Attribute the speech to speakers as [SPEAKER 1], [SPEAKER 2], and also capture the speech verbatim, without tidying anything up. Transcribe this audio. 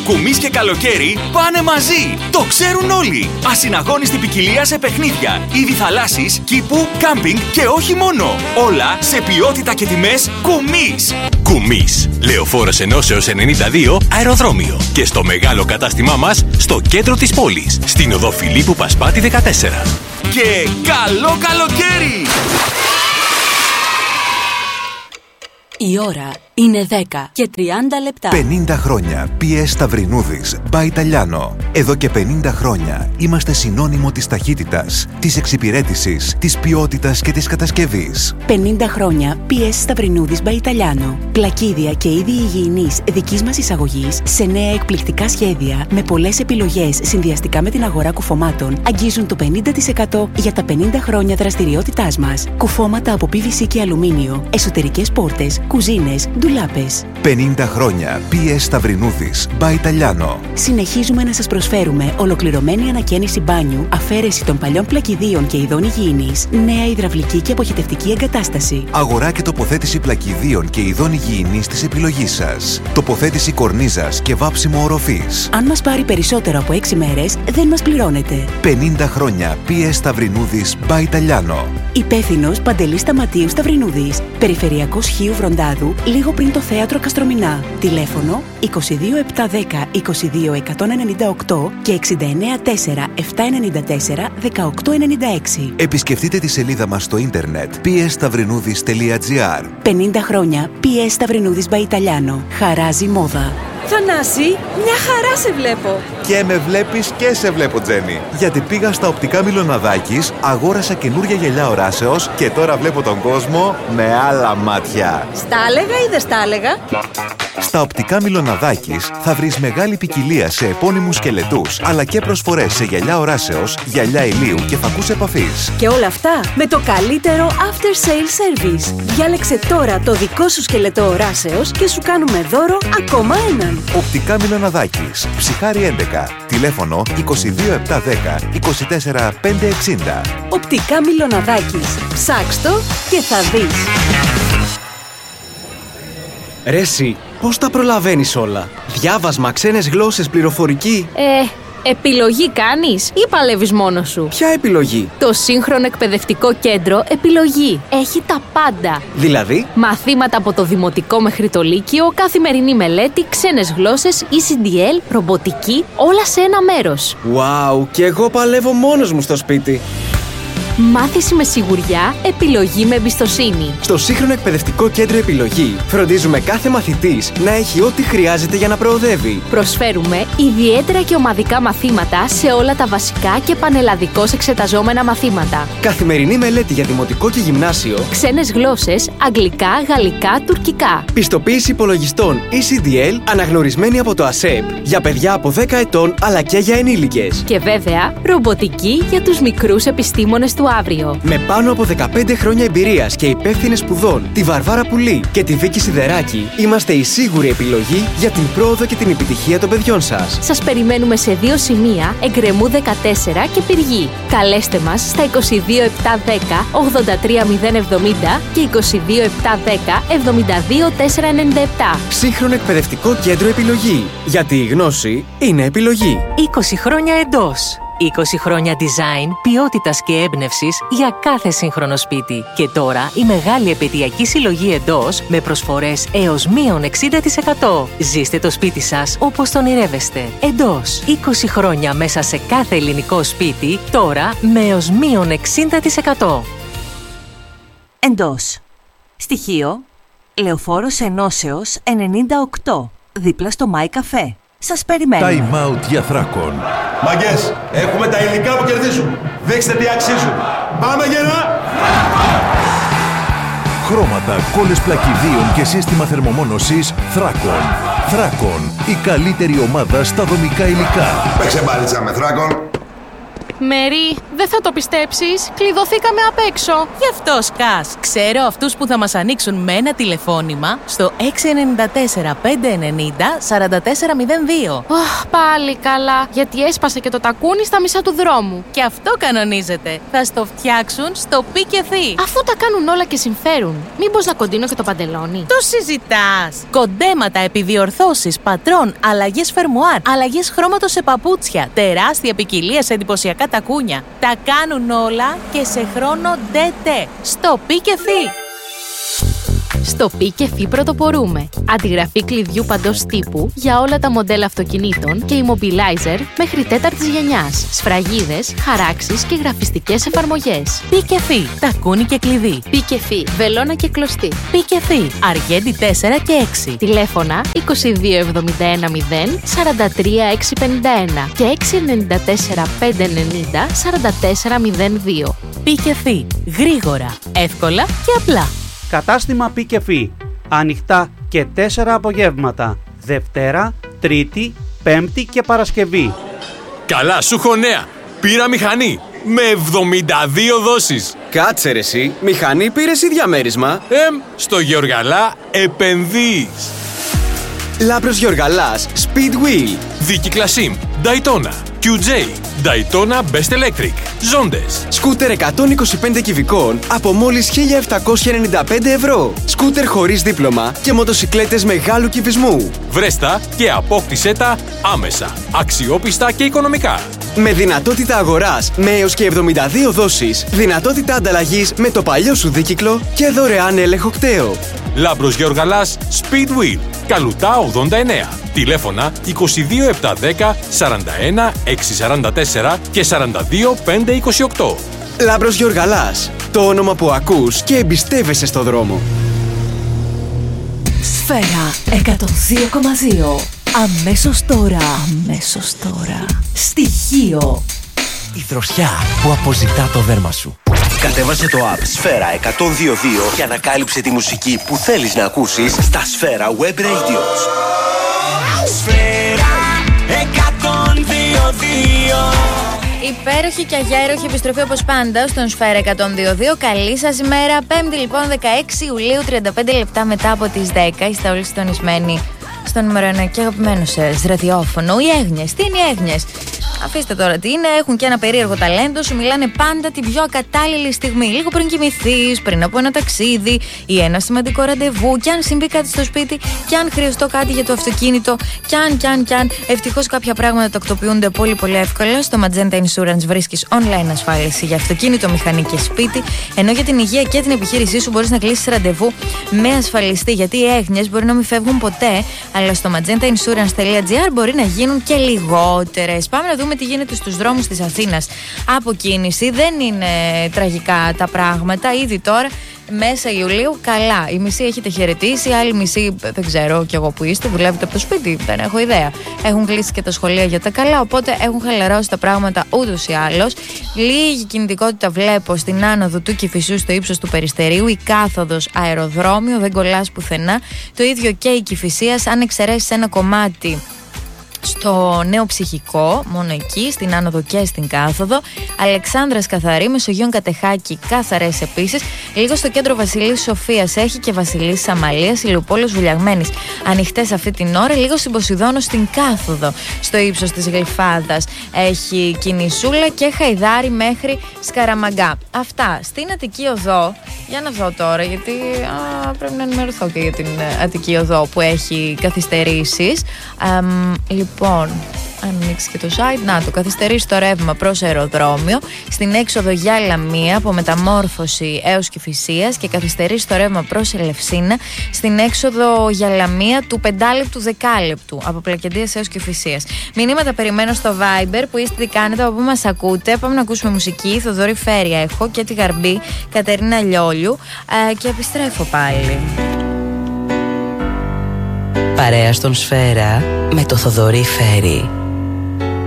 [SPEAKER 1] Κουμής και καλοκαίρι πάνε μαζί. Το ξέρουν όλοι. Ασυναγώνιστη ποικιλία σε παιχνίδια, είδη θαλάσσης, κήπου, κάμπινγκ και όχι μόνο. Όλα σε ποιότητα και τιμές Κουμής. Κουμής. Λεωφόρος Ενώσεως ενενήντα δύο αεροδρόμιο. Και στο μεγάλο κατάστημά μας στο κέντρο της πόλης. Στην οδό Φιλίππου Πασπάτη δεκατέσσερα. Και καλό καλοκαίρι!
[SPEAKER 2] Η ώρα είναι δέκα και τριάντα λεπτά.
[SPEAKER 3] πενήντα χρόνια πι ες Σταυρινούδης by Italiano. Εδώ και πενήντα χρόνια είμαστε συνώνυμο της ταχύτητας, της εξυπηρέτησης, της ποιότητας και της κατασκευής.
[SPEAKER 2] πενήντα χρόνια πι ες Σταυρινούδης by Italiano. Πλακίδια και είδη υγιεινής δικής μας εισαγωγής σε νέα εκπληκτικά σχέδια με πολλές επιλογές συνδυαστικά με την αγορά κουφωμάτων αγγίζουν το πενήντα τοις εκατό για τα πενήντα χρόνια δραστηριότητάς μας. Κουφώματα από πι βι σι και αλουμίνιο, εσωτερικές πόρτες, κουζίνες, ντουλάπες.
[SPEAKER 3] πενήντα χρόνια πι ες Σταυρινούδης by Italiano.
[SPEAKER 2] Συνεχίζουμε να σας προσφέρουμε ολοκληρωμένη ανακαίνιση μπάνιου, αφαίρεση των παλιών πλακιδίων και ειδών υγιεινής, νέα υδραυλική και αποχετευτική εγκατάσταση.
[SPEAKER 3] Αγορά και τοποθέτηση πλακιδίων και ειδών υγιεινής της επιλογής σας. Τοποθέτηση κορνίζας και βάψιμο οροφής.
[SPEAKER 2] Αν μας πάρει περισσότερο από έξι μέρες, δεν μας πληρώνετε.
[SPEAKER 3] πενήντα χρόνια πι ες Σταυρινούδης by Italiano.
[SPEAKER 2] Υπεύθυνος Παντελής Σταματίου Σταυρινούδης. Περιφερειακός Χίου Βροντάδου, λίγο πριν το θέατρο Καστρομηνά. Τηλέφωνο είκοσι δύο επτακόσια δέκα είκοσι δύο εκατόν ενενήντα οκτώ και εξήντα εννέα τέσσερα επτακόσια ενενήντα τέσσερα δεκαοκτώ ενενήντα έξι.
[SPEAKER 3] Επισκεφτείτε τη σελίδα μας στο ίντερνετ πι ες σταυρινούδης τελεία τζι άρ.
[SPEAKER 2] πενήντα χρόνια πι ες Σταυρινούδης by Italiano. Χαράζει μόδα.
[SPEAKER 4] Θανάση, μια χαρά σε βλέπω.
[SPEAKER 3] Και με βλέπεις και σε βλέπω, Τζέννη. Γιατί πήγα στα οπτικά Μιλοναδάκης, αγόρασα καινούρια γυαλιά οράσεως και τώρα βλέπω τον κόσμο με άλλα μάτια.
[SPEAKER 4] Στα έλεγα ή δεν στα έλεγα?
[SPEAKER 3] Στα οπτικά Μιλοναδάκης θα βρεις μεγάλη ποικιλία σε επώνυμους σκελετούς, αλλά και προσφορές σε γυαλιά οράσεως, γυαλιά ηλίου και φακούς επαφής.
[SPEAKER 4] Και όλα αυτά με το καλύτερο after sale service. Διάλεξε τώρα το δικό σου σκελετό οράσεως και σου κάνουμε δώρο ακόμα έναν.
[SPEAKER 3] Οπτικά Μιλοναδάκης, Ψυχάρη έντεκα, τηλέφωνο είκοσι δύο επτακόσια δέκα είκοσι τέσσερα πεντακόσια εξήντα.
[SPEAKER 4] Οπτικά Μιλοναδάκης. Ψάξ' το και θα δεις.
[SPEAKER 5] Ρε εσύ, πώς τα προλαβαίνεις όλα? Διάβασμα, ξένες γλώσσες, πληροφορική.
[SPEAKER 4] Ε, επιλογή κάνεις ή παλεύεις μόνος σου?
[SPEAKER 5] Ποια επιλογή?
[SPEAKER 4] Το σύγχρονο εκπαιδευτικό κέντρο Επιλογή. Έχει τα πάντα.
[SPEAKER 5] Δηλαδή?
[SPEAKER 4] Μαθήματα από το δημοτικό μέχρι το λύκειο, καθημερινή μελέτη, ξένες γλώσσες, ι σι ντι ελ, ρομποτική, όλα σε ένα μέρος.
[SPEAKER 5] Wow, και εγώ παλεύω μόνος μου στο σπίτι.
[SPEAKER 4] Μάθηση με σιγουριά, επιλογή με εμπιστοσύνη.
[SPEAKER 5] Στο σύγχρονο εκπαιδευτικό κέντρο Επιλογή φροντίζουμε κάθε μαθητής να έχει ό,τι χρειάζεται για να προοδεύει.
[SPEAKER 4] Προσφέρουμε ιδιαίτερα και ομαδικά μαθήματα σε όλα τα βασικά και πανελλαδικώς εξεταζόμενα μαθήματα.
[SPEAKER 5] Καθημερινή μελέτη για δημοτικό και γυμνάσιο.
[SPEAKER 4] Ξένες γλώσσες, αγγλικά, γαλλικά, τουρκικά.
[SPEAKER 5] Πιστοποίηση υπολογιστών ι σι ντι ελ αναγνωρισμένη από το ΑΣΕΠ για παιδιά από δέκα ετών αλλά και για ενήλικες.
[SPEAKER 4] Και βέβαια, ρομποτική για τους μικρούς επιστήμονες του αύριο.
[SPEAKER 5] Με πάνω από δεκαπέντε χρόνια εμπειρίας και υπεύθυνες σπουδών, τη Βαρβάρα Πουλή και τη Βίκη Σιδεράκη, είμαστε η σίγουρη επιλογή για την πρόοδο και την επιτυχία των παιδιών σας.
[SPEAKER 4] Σας περιμένουμε σε δύο σημεία, Εγκρεμού δεκατέσσερα και Πυργή. Καλέστε μας στα είκοσι δύο επτακόσια δέκα ογδόντα τρία μηδέν εβδομήντα και είκοσι δύο επτακόσια δέκα εβδομήντα δύο τετρακόσια ενενήντα επτά.
[SPEAKER 5] Σύγχρονο εκπαιδευτικό κέντρο Επιλογή. Γιατί η γνώση είναι επιλογή.
[SPEAKER 6] είκοσι χρόνια εντός. είκοσι χρόνια design, ποιότητας και έμπνευσης για κάθε σύγχρονο σπίτι. Και τώρα η μεγάλη επαιτειακή συλλογή εντός με προσφορές έως μείον εξήντα τοις εκατό. Ζήστε το σπίτι σας όπως τον ονειρεύεστε. Εντός. είκοσι χρόνια μέσα σε κάθε ελληνικό σπίτι, τώρα με έως μείον εξήντα τοις εκατό.
[SPEAKER 7] Εντός. Στοιχείο Λεωφόρος Ενώσεως ενενήντα οκτώ, δίπλα στο My Café. Σας περιμένω.
[SPEAKER 3] Time out για Θράκον.
[SPEAKER 8] Μαγκές, έχουμε τα υλικά που κερδίζουν. Δείξτε τι αξίζουν. Πάμε γερά!
[SPEAKER 3] Χρώματα, κόλλες πλακιδίων και σύστημα θερμομόνωσης Θράκον. Θράκον, η καλύτερη ομάδα στα δομικά υλικά.
[SPEAKER 8] Παίξε μπάλιτσα με Θράκον.
[SPEAKER 4] Μέρι,
[SPEAKER 9] δεν θα το πιστέψεις. Κλειδωθήκαμε απ' έξω.
[SPEAKER 6] Γι' αυτό σκάς. Ξέρω αυτούς που θα μας ανοίξουν με ένα τηλεφώνημα στο έξι εννιά τέσσερα πέντε εννιά μηδέν τέσσερα τέσσερα μηδέν δύο.
[SPEAKER 9] Αχ, πάλι καλά. Γιατί έσπασε και το τακούνι στα μισά του δρόμου.
[SPEAKER 6] Και αυτό κανονίζεται. Θα στο φτιάξουν στο Πικεφί.
[SPEAKER 9] Αφού τα κάνουν όλα και συμφέρουν, μήπως να κοντίνω και το παντελόνι?
[SPEAKER 6] Το συζητάς. Κοντέματα, επιδιορθώσεις, πατρών, αλλαγές φερμουάρ, αλλαγές χρώματος σε παπούτσια, τεράστια ποικιλία σε εντυπωσιακά τακούνια. Τα κάνουν όλα και σε χρόνο ντε-τε. Στο Πικεφί.
[SPEAKER 4] Στο Πικεφί πρωτοπορούμε. Αντιγραφή κλειδιού παντός τύπου για όλα τα μοντέλα αυτοκινήτων και immobilizer μέχρι τέταρτης γενιάς. Σφραγίδες, χαράξεις και γραφιστικές εφαρμογές.
[SPEAKER 6] Πικεφί. Τακούνι και κλειδί.
[SPEAKER 4] Πικεφί. Βελόνα και κλωστή.
[SPEAKER 6] Πικεφί. Αργέντη τέσσερα και έξι.
[SPEAKER 4] Τηλέφωνα είκοσι δύο εβδομήντα ένα μηδέν σαράντα τρία εξακόσια πενήντα ένα και έξι εννιά τέσσερα πέντε εννιά μηδέν σαράντα τέσσερα μηδέν δύο.
[SPEAKER 6] Πικεφί. Γρήγορα, εύκολα και απλά.
[SPEAKER 10] Κατάστημα Πικεφί. Ανοιχτά και τέσσερα απογεύματα. Δευτέρα, Τρίτη, Πέμπτη και Παρασκευή.
[SPEAKER 11] Καλά, σου έχω νέα. Πήρα μηχανή με εβδομήντα δύο δόσεις.
[SPEAKER 5] Κάτσε ρε εσύ, μηχανή πήρες ή διαμέρισμα?
[SPEAKER 11] Εμ, στο Γεωργαλά επενδύεις.
[SPEAKER 5] Λάμπρος Γεωργαλάς, Speedwheel.
[SPEAKER 11] Δίκυκλα Sim, Daytona, κιου τζέι, Daytona Best Electric, Ζόντες.
[SPEAKER 5] Σκούτερ εκατόν είκοσι πέντε κυβικών από μόλις χίλια επτακόσια ενενήντα πέντε ευρώ. Σκούτερ χωρίς δίπλωμα και μοτοσικλέτες μεγάλου κυβισμού.
[SPEAKER 11] Βρέστα και απόκτησέ τα άμεσα, αξιόπιστα και οικονομικά.
[SPEAKER 5] Με δυνατότητα αγοράς με έως και εβδομήντα δύο δόσεις, δυνατότητα ανταλλαγής με το παλιό σου δίκυκλο και δωρεάν έλεγχο κταίο.
[SPEAKER 11] Λάμπρος Γεωργαλάς, Speedwheel, Καλουτά ογδόντα εννέα. Τηλέφωνα είκοσι δύο επτακόσια δέκα σαράντα ένα εξακόσια σαράντα τέσσερα και σαράντα δύο πεντακόσια είκοσι οκτώ.
[SPEAKER 5] Λάμπρος Γεωργαλάς, το όνομα που ακούς και εμπιστεύεσαι στο δρόμο.
[SPEAKER 7] Σφαίρα εκατόν δύο κόμμα δύο. Αμέσως τώρα. Αμέσως τώρα. Στοιχείο.
[SPEAKER 12] Η δροσιά που αποζητά το δέρμα σου. Κατέβασε το app Σφαίρα εκατόν δύο δύο και ανακάλυψε τη μουσική που θέλεις να ακούσεις στα Σφαίρα Web Radios.
[SPEAKER 13] Σφαίρα εκατόν δύο δύο.
[SPEAKER 14] Υπέροχη και αγιάροχη επιστροφή όπως πάντα στον Σφαίρα εκατόν δύο δύο. Καλή σας ημέρα. Πέμπτη λοιπόν δεκαέξι Ιουλίου, τριάντα πέντε λεπτά μετά από τις δέκα. Είστε όλοι συντονισμένοι στο νούμερο ένα και αγαπημένο σας ραδιόφωνο. Οι έγνοιες. Τι είναι οι έγνοιες? Αφήστε τώρα τι είναι, έχουν και ένα περίεργο ταλέντο, σου μιλάνε πάντα την πιο ακατάλληλη στιγμή. Λίγο πριν κοιμηθείς, πριν από ένα ταξίδι ή ένα σημαντικό ραντεβού, κι αν συμβεί κάτι στο σπίτι, κι αν χρειαστώ κάτι για το αυτοκίνητο, κι αν, κι αν, κι αν. Ευτυχώς κάποια πράγματα τακτοποιούνται πολύ πολύ εύκολα. Στο Magenta Insurance βρίσκεις online ασφάλιση για αυτοκίνητο, μηχανή και σπίτι, ενώ για την υγεία και την επιχείρησή σου μπορείς να κλείσεις ραντεβού με ασφαλιστή. Γιατί οι έγνοιες μπορεί να μην φεύγουν ποτέ, αλλά στο magenta insurance τελεία gr μπορεί να γίνουν και λιγότερες. Πάμε να δούμε τι γίνεται στους δρόμους της Αθήνας. Από κίνηση δεν είναι τραγικά τα πράγματα. Ήδη τώρα μέσα Ιουλίου καλά. Η μισή έχετε χαιρετήσει, η άλλη μισή δεν ξέρω κι εγώ που είστε. Δουλεύετε από το σπίτι, δεν έχω ιδέα. Έχουν κλείσει και τα σχολεία για τα καλά, οπότε έχουν χαλαρώσει τα πράγματα ούτως ή άλλως. Λίγη κινητικότητα βλέπω στην άνοδο του Κηφισού στο ύψος του Περιστερίου. Η κάθοδος αεροδρόμιο, δεν κολλάς πουθενά. Το ίδιο και η Κηφισίας, αν εξαιρέσεις ένα κομμάτι στο Νέο Ψυχικό, μόνο εκεί, στην άνοδο και στην κάθοδο. Αλεξάνδρας καθαρή, Μεσογείων Κατεχάκη καθαρές επίσης. Λίγο στο κέντρο Βασιλής Σοφίας έχει και Βασιλής Αμαλίας, Ηλιοπόλεως Βουλιαγμένης ανοιχτές αυτή την ώρα. Λίγο στην Ποσειδώνο στην κάθοδο, στο ύψος της Γλυφάδας έχει κινησούλα και Χαϊδάρη μέχρι Σκαραμαγκά. Αυτά στην Αττική Οδό. Για να δω τώρα, γιατί α, πρέπει να ενημερωθώ και για την Αττική Οδό που έχει καθυστερήσεις. Α, Λοιπόν, αν ανοίξει και το site, να το καθυστερήσει το ρεύμα προς αεροδρόμιο. Στην έξοδο για Λαμία από Μεταμόρφωση έως Κηφισίας και καθυστερήσει το ρεύμα προς Ελευσίνα. Στην έξοδο για Λαμία του πεντάλεπτου δεκάλεπτου από Πλακεντίας έως Κηφισίας. Μηνύματα περιμένω στο Viber που είστε τι κάνετε, από πού μας ακούτε. Πάμε να ακούσουμε μουσική. Θοδωρή Φέρια έχω και τη Γαρμπή Κατερίνα Λιόλιου ε, και επιστρέφω πάλι.
[SPEAKER 15] Παρέα στον Σφαίρα με το Θοδωρή Φέρι.